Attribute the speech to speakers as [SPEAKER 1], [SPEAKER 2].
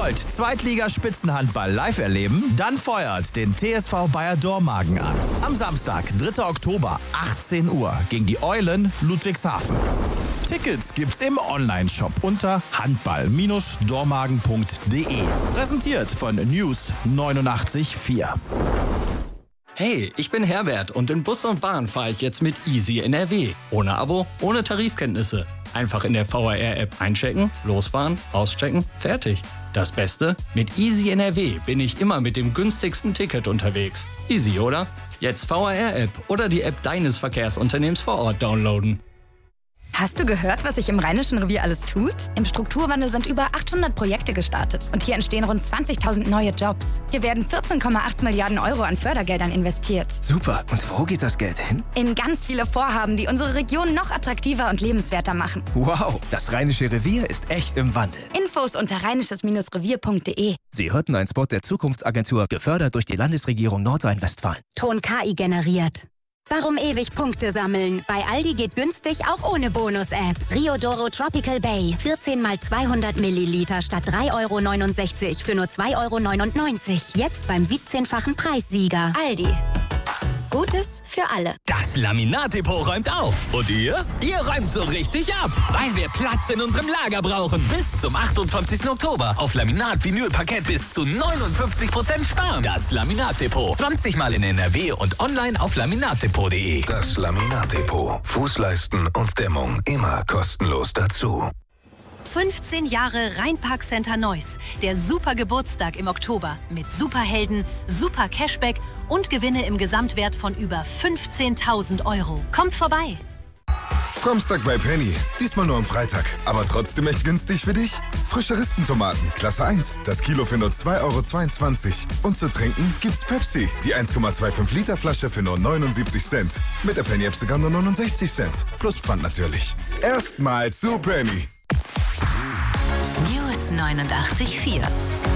[SPEAKER 1] wollt Zweitliga-Spitzenhandball live erleben? Dann feuert den TSV Bayer Dormagen an. Am Samstag, 3. Oktober, 18 Uhr gegen die Eulen Ludwigshafen. Tickets gibt's im Online-Shop unter handball-dormagen.de. Präsentiert von News 89.4.
[SPEAKER 2] Hey, ich bin Herbert und in Bus und Bahn fahre ich jetzt mit Easy NRW. Ohne Abo, ohne Tarifkenntnisse. Einfach in der VRR-App einchecken, losfahren, auschecken, fertig. Das Beste? Mit Easy NRW bin ich immer mit dem günstigsten Ticket unterwegs. Easy, oder? Jetzt VRR-App oder die App deines Verkehrsunternehmens vor Ort downloaden.
[SPEAKER 3] Hast du gehört, was sich im Rheinischen Revier alles tut? Im Strukturwandel sind über 800 Projekte gestartet und hier entstehen rund 20.000 neue Jobs. Hier werden 14,8 Milliarden Euro an Fördergeldern investiert.
[SPEAKER 4] Super. Und wo geht das Geld hin?
[SPEAKER 3] In ganz viele Vorhaben, die unsere Region noch attraktiver und lebenswerter machen.
[SPEAKER 4] Wow, das Rheinische Revier ist echt im Wandel.
[SPEAKER 3] Infos unter rheinisches-revier.de.
[SPEAKER 4] Sie hörten einen Spot der Zukunftsagentur, gefördert durch die Landesregierung Nordrhein-Westfalen.
[SPEAKER 5] Ton KI generiert. Warum ewig Punkte sammeln? Bei Aldi geht günstig auch ohne Bonus-App. Riodoro Tropical Bay. 14 mal 200 Milliliter statt 3,69 € für nur 2,99 €. Jetzt beim 17-fachen Preissieger.
[SPEAKER 3] Aldi. Gutes für alle.
[SPEAKER 6] Das Laminat-Depot räumt auf. Und ihr? Ihr räumt so richtig ab. Weil wir Platz in unserem Lager brauchen. Bis zum 28. Oktober. Auf Laminat, Vinyl, Parkett bis zu 59% sparen. Das Laminat-Depot. 20 Mal in NRW und online auf laminatdepot.de.
[SPEAKER 7] Das Laminat-Depot. Fußleisten und Dämmung immer kostenlos dazu.
[SPEAKER 8] 15 Jahre Rheinpark Center Neuss. Der super Geburtstag im Oktober mit Superhelden, super Cashback und Gewinne im Gesamtwert von über 15.000 €. Kommt vorbei!
[SPEAKER 9] Framstag bei Penny. Diesmal nur am Freitag. Aber trotzdem echt günstig für dich? Frische Rispentomaten, Klasse 1. Das Kilo für nur 2,22 €. Und zu trinken gibt's Pepsi. Die 1,25 Liter Flasche für nur 79 Cent. Mit der Penny-App sogar nur 69 Cent. Plus Pfand natürlich. Erstmal zu Penny.
[SPEAKER 10] News 89.4.